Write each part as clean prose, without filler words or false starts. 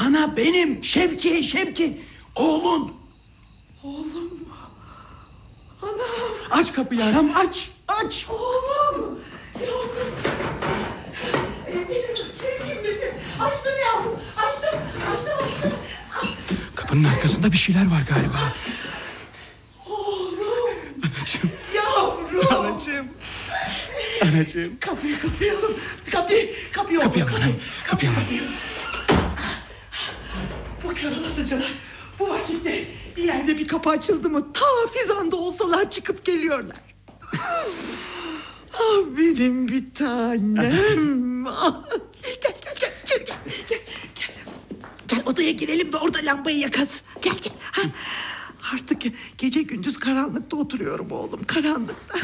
Ana benim, Şevki. Oğlun. Oğlum mu? Anam. Aç kapıyı anam, aç. Oğlum. Yavrum. Benim Şevkim benim. Açtım yavrum. Açtım. Kapının arkasında bir şeyler var galiba. Oğlum. Anacığım. Yavrum. Anacığım. Kapıyı kapayalım. Kapıyı oğlum. Kapıyalım anam, kapıyalım. Bu kör olasıcalar. Bu vakitte bir yerde bir kapı açıldı mı ta fizanda olsalar çıkıp geliyorlar. Ah benim bir tanem. Gel içeri gel. Gel odaya girelim de orada lambayı yakarız. Gel. Ha. Artık gece gündüz karanlıkta oturuyorum oğlum, karanlıkta.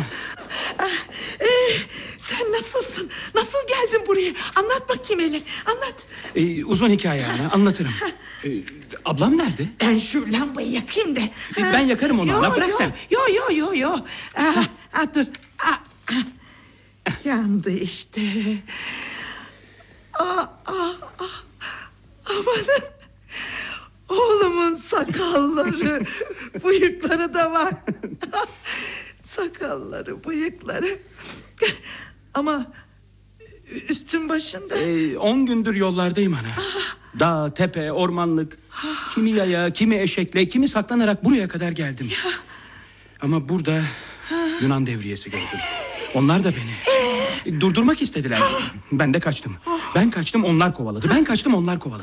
Sen nasılsın? Nasıl geldin buraya? Anlat bakayım hele, anlat. Uzun hikaye ana, anlatırım. Ablam nerede? Ben şu lambayı yakayım da. Ben yakarım onu ana, bırak sen. Yo. Dur. Yandı işte. Amanın. Oğlumun sakalları, bıyıkları da var. Sakalları, bıyıkları. Ama üstün başında. 10 gündür yollardayım ana. Dağ, tepe, ormanlık. Kimi yaya, kimi eşekle, kimi saklanarak buraya kadar geldim. Ama burada Yunan devriyesi gördüm. Onlar da beni durdurmak istediler. Ben de kaçtım. Ben kaçtım, onlar kovaladı. Ben kaçtım, onlar kovaladı.